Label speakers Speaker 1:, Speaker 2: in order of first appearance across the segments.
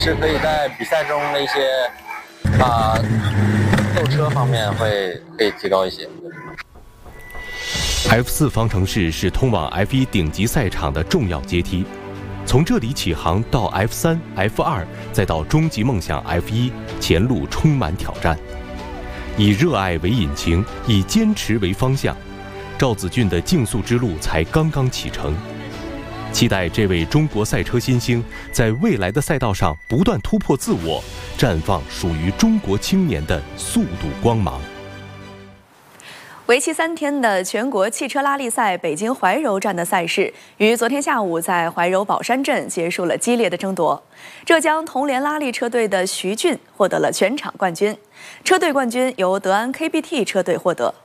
Speaker 1: 是可以在比赛中的一些斗车方面可以提高一些。
Speaker 2: F4 方程式是通往 F1 顶级赛场的重要阶梯，从这里起航到 F3、F2， 再到终极梦想 F1， 前路充满挑战。以热爱为引擎，以坚持为方向，赵子俊的竞速之路才刚刚启程。期待这位中国赛车新星在未来的赛道上不断突破自我，绽放属于中国青年的速度光芒。
Speaker 3: 为期3天的全国汽车拉力赛北京怀柔站的赛事，于昨天下午在怀柔宝山镇结束了激烈的争夺。浙江同联拉力车队的徐俊获得了全场冠军，车队冠军由德安 KBT 车队获得。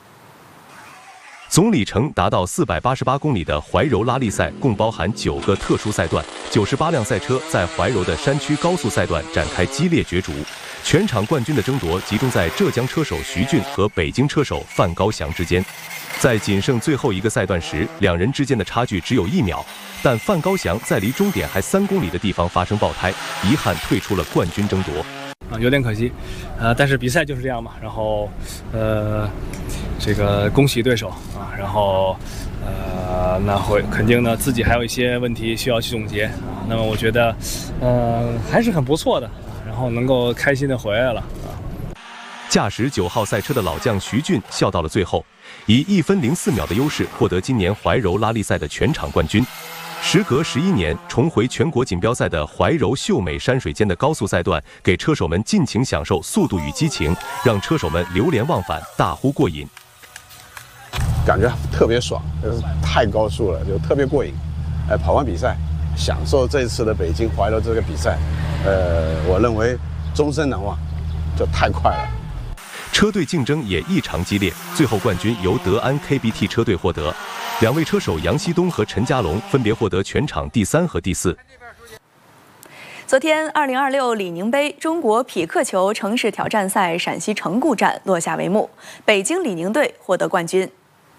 Speaker 2: 总里程达到488公里的怀柔拉力赛，共包含9个特殊赛段，98辆赛车在怀柔的山区高速赛段展开激烈角逐。全场冠军的争夺集中在浙江车手徐俊和北京车手范高翔之间。在仅剩最后一个赛段时，两人之间的差距只有1秒，但范高翔在离终点还3公里的地方发生爆胎，遗憾退出了冠军争夺。
Speaker 4: 有点可惜，但是比赛就是这样嘛。然后，这个恭喜对手啊，然后，那肯定呢自己还有一些问题需要去总结啊。那么我觉得，还是很不错的，然后能够开心的回来了啊。
Speaker 2: 驾驶9号赛车的老将徐俊笑到了最后，以1分04秒的优势获得今年怀柔拉力赛的全场冠军。时隔11年重回全国锦标赛的怀柔秀美山水间的高速赛段，给车手们尽情享受速度与激情，让车手们流连忘返，大呼过瘾。
Speaker 5: 感觉特别爽，太高速了，就特别过瘾。跑完比赛，享受这次的北京怀柔这个比赛，我认为终身难忘，就太快了。
Speaker 2: 车队竞争也异常激烈，最后冠军由德安 KBT 车队获得。2位车手杨希东和陈家龙分别获得全场第3和第4。
Speaker 3: 昨天，2026李宁杯中国匹克球城市挑战赛陕西成固站落下帷幕，北京李宁队获得冠军。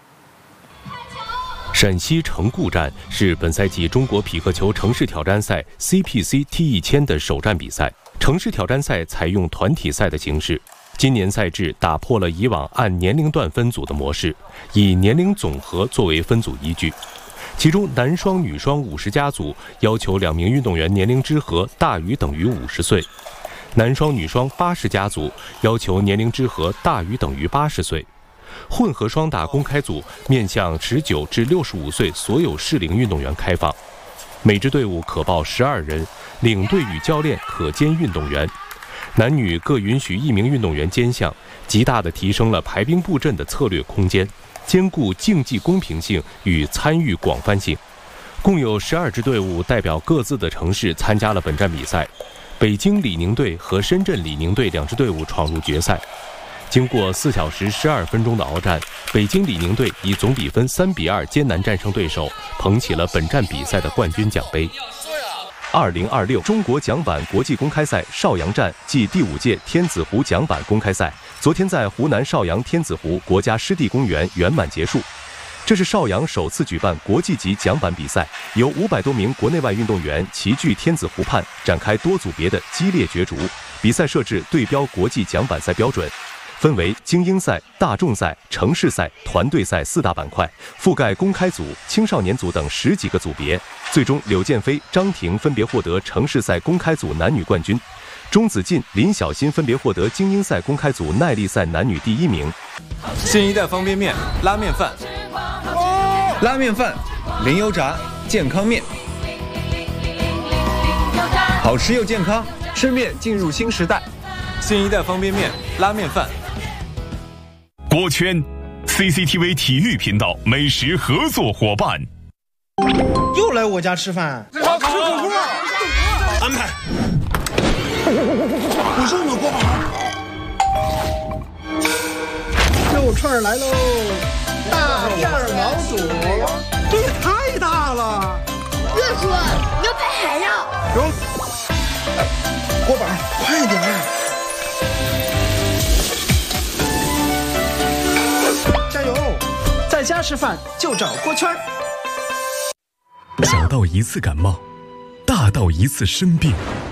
Speaker 2: 陕西成固站是本赛季中国匹克球城市挑战赛 CPC T1000 的首站比赛。城市挑战赛采用团体赛的形式。今年赛制打破了以往按年龄段分组的模式，以年龄总和作为分组依据。其中男双、女双50加组要求2名运动员年龄之和大于等于50岁；男双、女双80加组要求年龄之和大于等于80岁。混合双打公开组面向19至65岁所有适龄运动员开放，每支队伍可报12人，领队与教练可兼运动员。男女各允许1名运动员兼项，极大地提升了排兵布阵的策略空间，兼顾竞技公平性与参与广泛性。共有12支队伍代表各自的城市参加了本站比赛。北京李宁队和深圳李宁队2支队伍闯入决赛。经过4小时12分钟的鏖战，北京李宁队以总比分3比2艰难战胜对手，捧起了本站比赛的冠军奖杯。2026中国桨板国际公开赛邵阳站暨第5届天子湖桨板公开赛昨天在湖南邵阳天子湖国家湿地公园圆满结束。这是邵阳首次举办国际级桨板比赛，由500多名国内外运动员齐聚天子湖畔，展开多组别的激烈角逐。比赛设置对标国际桨板赛标准，分为精英赛、大众赛、城市赛、团队赛4大板块，覆盖公开组、青少年组等10几个组别。最终，柳建飞、张婷分别获得城市赛公开组男女冠军，钟子进、林小欣分别获得精英赛公开组耐力赛男女第1名。
Speaker 6: 新一代方便面拉面饭，拉面饭零油炸健康面，好吃又健康，吃面进入新时代。新一代方便面拉面饭。
Speaker 7: 锅圈 CCTV 体育频道美食合作伙伴。
Speaker 8: 又来我家吃饭，吃火锅，安排。我是我锅巴，肉串来喽，大片毛肚，这也太大了。
Speaker 9: 哥说牛排还要。
Speaker 8: 中，锅巴，快点。加油！在家吃饭就找锅圈。
Speaker 7: 小到一次感冒，大到一次生病，